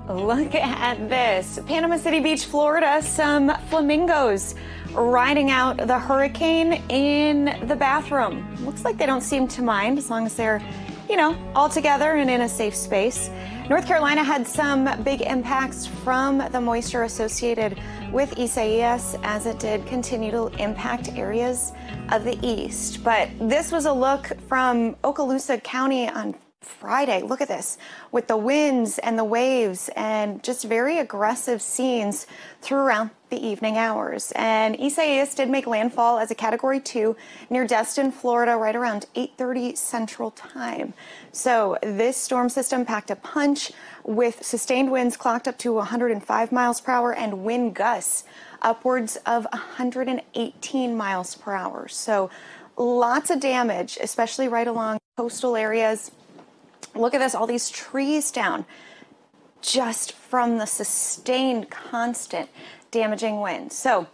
Look at this. Panama City Beach, Florida, some flamingos riding out the hurricane in the bathroom. Looks like they don't seem to mind as long as they're, all together and in a safe space. North Carolina had some big impacts from the moisture associated with Isaias as it did continue to impact areas of the east. But this was a look from Okaloosa County on Friday. Look at this, with the winds and the waves and just very aggressive scenes throughout the evening hours. And Isaias did make landfall as a Category 2 near Destin, Florida, right around 8:30 Central Time. So this storm system packed a punch with sustained winds clocked up to 105 miles per hour and wind gusts upwards of 118 miles per hour. So lots of damage, especially right along coastal areas. Look at this, all these trees down just from the sustained, constant damaging winds. So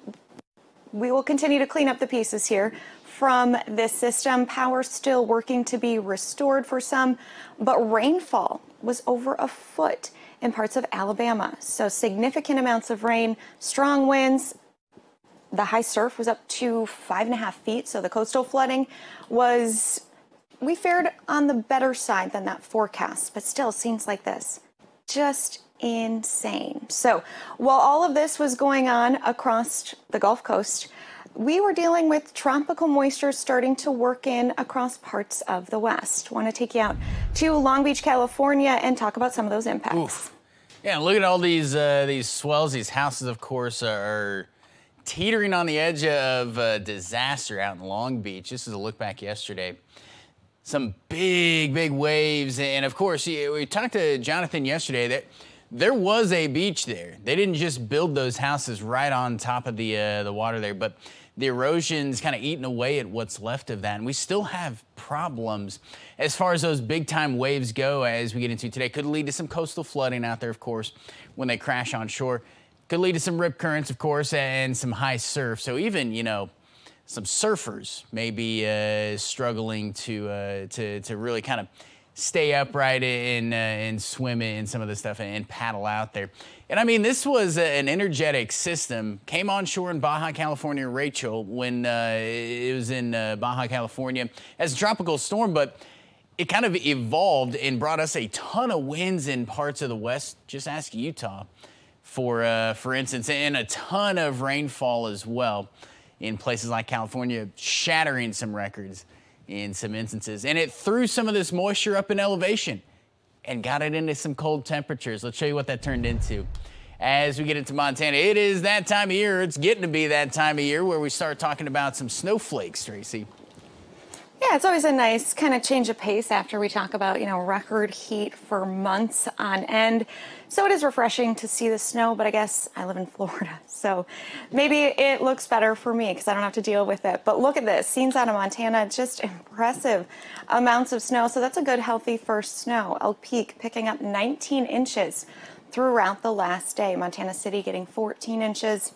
we will continue to clean up the pieces here from this system. Power still working to be restored for some, but rainfall was over a foot in parts of Alabama. So significant amounts of rain, strong winds. The high surf was up to 5.5 feet. So the coastal flooding was... We fared on the better side than that forecast, but still scenes like this, just insane. So while all of this was going on across the Gulf Coast, we were dealing with tropical moisture starting to work in across parts of the West. Want to take you out to Long Beach, California, and talk about some of those impacts. Oof. Yeah, look at all these swells. These houses, of course, are teetering on the edge of disaster out in Long Beach. This is a look back yesterday. Some big waves. And of course, we talked to Jonathan yesterday that there was a beach there. They didn't just build those houses right on top of the water there, but the erosion's kind of eating away at what's left of that. And we still have problems as far as those big time waves go as we get into today. Could lead to some coastal flooding out there, of course, when they crash on shore. Could lead to some rip currents, of course, and some high surf. So even, some surfers may be struggling to really kind of stay upright and swim in some of the stuff and paddle out there. And I mean, this was an energetic system. Came on shore in Baja California, Rachel, when it was in Baja California as a tropical storm, but it kind of evolved and brought us a ton of winds in parts of the West. Just ask Utah, for instance, and a ton of rainfall as well in places like California, shattering some records in some instances. And it threw some of this moisture up in elevation and got it into some cold temperatures. Let's show you what that turned into. As we get into Montana, it is that time of year. It's getting to be that time of year where we start talking about some snowflakes, Tracy. Yeah, it's always a nice kind of change of pace after we talk about, record heat for months on end. So it is refreshing to see the snow, but I guess I live in Florida, so maybe it looks better for me because I don't have to deal with it. But look at this, scenes out of Montana, just impressive amounts of snow. So that's a good, healthy first snow. Elk Peak picking up 19 inches throughout the last day. Montana City getting 14 inches.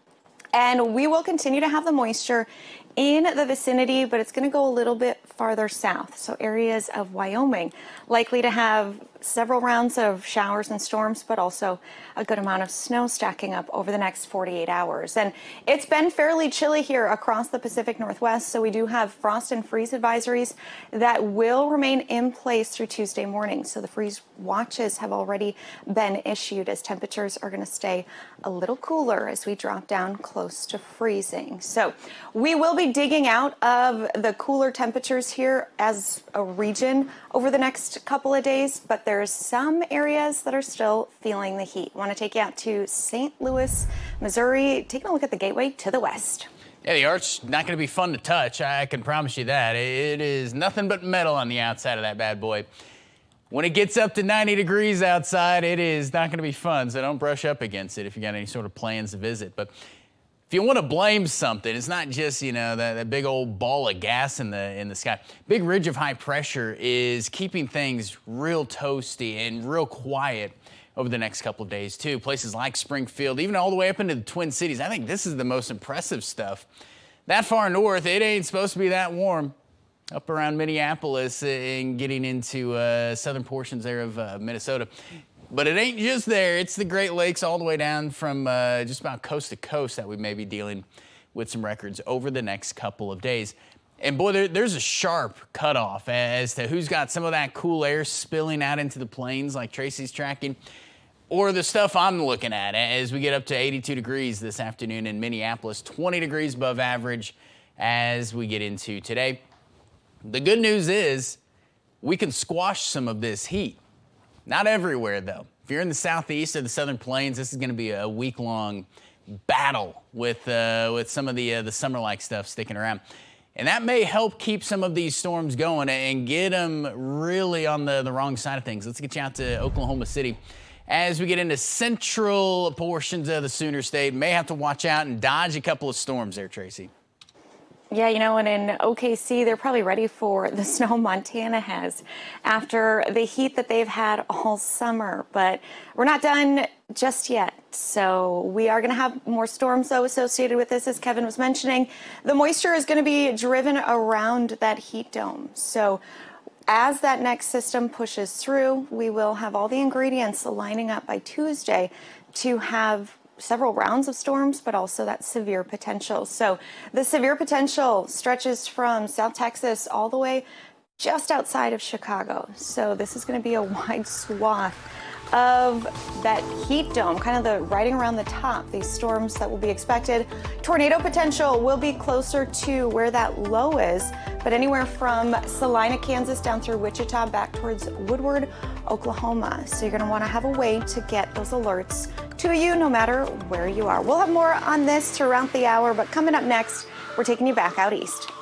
And we will continue to have the moisture in the vicinity, but it's going to go a little bit farther south. So areas of Wyoming likely to have several rounds of showers and storms, but also a good amount of snow stacking up over the next 48 hours. And it's been fairly chilly here across the Pacific Northwest, so we do have frost and freeze advisories that will remain in place through Tuesday morning. So the freeze watches have already been issued as temperatures are going to stay a little cooler as we drop down close to freezing. So we will be digging out of the cooler temperatures here as a region over the next couple of days, but there's some areas that are still feeling the heat. Want to take you out to St. Louis, Missouri, taking a look at the gateway to the west. Yeah, the arch's not going to be fun to touch. I can promise you that. It is nothing but metal on the outside of that bad boy. When it gets up to 90 degrees outside, it is not going to be fun, so don't brush up against it if you got any sort of plans to visit. But if you want to blame something, it's not just, that big old ball of gas in the sky. Big ridge of high pressure is keeping things real toasty and real quiet over the next couple of days, too. Places like Springfield, even all the way up into the Twin Cities. I think this is the most impressive stuff. That far north, it ain't supposed to be that warm. Up around Minneapolis and getting into southern portions there of Minnesota. But it ain't just there. It's the Great Lakes all the way down from just about coast to coast that we may be dealing with some records over the next couple of days. And boy, there's a sharp cutoff as to who's got some of that cool air spilling out into the plains like Tracy's tracking, or the stuff I'm looking at as we get up to 82 degrees this afternoon in Minneapolis, 20 degrees above average as we get into today. The good news is we can squash some of this heat. Not everywhere, though. If you're in the southeast or the southern plains, this is going to be a week-long battle with some of the summer-like stuff sticking around. And that may help keep some of these storms going and get them really on the wrong side of things. Let's get you out to Oklahoma City. As we get into central portions of the Sooner State, may have to watch out and dodge a couple of storms there, Tracy. Yeah, and in OKC, they're probably ready for the snow Montana has after the heat that they've had all summer. But we're not done just yet. So we are going to have more storms, though, associated with this, as Kevin was mentioning. The moisture is going to be driven around that heat dome. So as that next system pushes through, we will have all the ingredients lining up by Tuesday to have several rounds of storms, but also that severe potential. So the severe potential stretches from South Texas all the way just outside of Chicago. So this is going to be a wide swath of that heat dome, kind of the riding around the top, these storms that will be expected. Tornado potential will be closer to where that low is, but anywhere from Salina, Kansas down through Wichita back towards Woodward, Oklahoma. So you're going to want to have a way to get those alerts to you no matter where you are. We'll have more on this throughout the hour, but coming up next, we're taking you back out east.